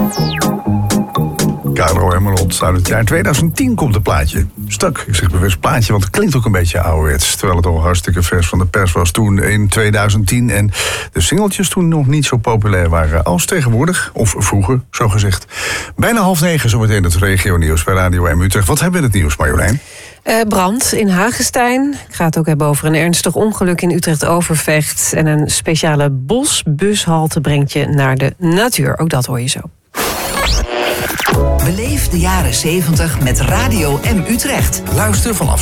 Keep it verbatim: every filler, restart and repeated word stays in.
Caro Emerald, uit het jaar tweeduizend tien komt het plaatje. Stuk, ik zeg bewust plaatje, want het klinkt ook een beetje ouderwets. Terwijl het al hartstikke vers van de pers was toen in tweeduizend tien... en de singeltjes toen nog niet zo populair waren als tegenwoordig. Of vroeger, zo gezegd. Bijna half negen zometeen het regio-nieuws bij Radio M Utrecht. Wat hebben we in het nieuws, Marjolein? Uh, brand in Hagestein. Ik ga het ook hebben over een ernstig ongeluk in Utrecht-Overvecht. En een speciale bosbushalte brengt je naar de natuur. Ook dat hoor je zo. Beleef de jaren zeventig met Radio M Utrecht. Luister vanaf